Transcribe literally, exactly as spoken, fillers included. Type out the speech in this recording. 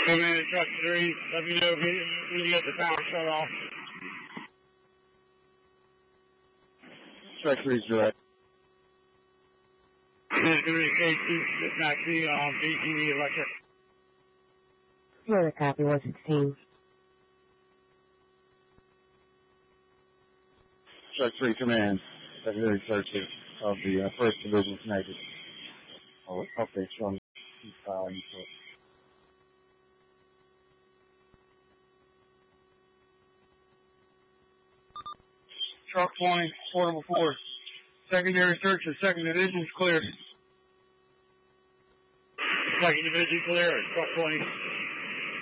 Come in, truck three. Let me know when you get the power shut off. Truck three's direct. There's communication, Maxie on B T V Electric. Florida copy one sixteen. Truck three command. Secondary searches of the uh, first division connected. Oh, updates from uh, Truck twenty, portable four. Secondary search of second division is clear. Second division clear. Truck twenty.